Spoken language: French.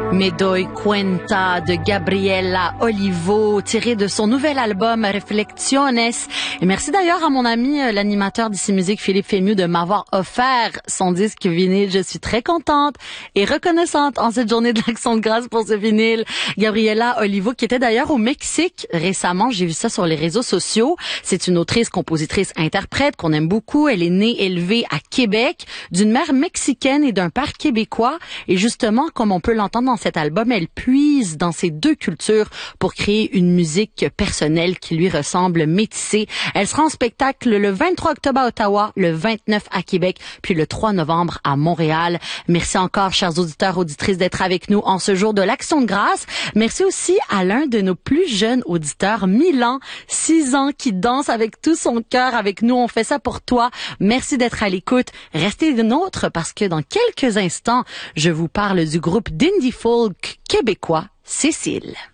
Me doy cuenta de Gabriela Olivo, tiré de son nouvel album Reflexiones. Et merci d'ailleurs à mon ami, l'animateur d'Ici Musique, Philippe Fémieux, de m'avoir offert son disque vinyle. Je suis très contente et reconnaissante en cette journée de l'Action de grâce pour ce vinyle. Gabriela Olivo, qui était d'ailleurs au Mexique récemment, j'ai vu ça sur les réseaux sociaux. C'est une autrice, compositrice, interprète qu'on aime beaucoup. Elle est née, élevée à Québec, d'une mère mexicaine et d'un père québécois. Et justement, comme on peut l'entendre dans cet album, elle puise dans ces deux cultures pour créer une musique personnelle qui lui ressemble, métissée. Elle sera en spectacle le 23 octobre à Ottawa, le 29 à Québec, puis le 3 novembre à Montréal. Merci encore, chers auditeurs, auditrices, d'être avec nous en ce jour de l'Action de grâce. Merci aussi à l'un de nos plus jeunes auditeurs, Milan, 6 ans, qui danse avec tout son cœur avec nous. On fait ça pour toi. Merci d'être à l'écoute. Restez des nôtres parce que dans quelques instants, je vous parle du groupe d'indie folk québécois Cécile.